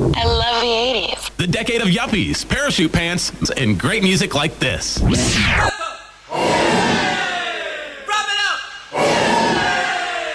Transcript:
I love the 80s. The decade of yuppies, parachute pants, and great music like this.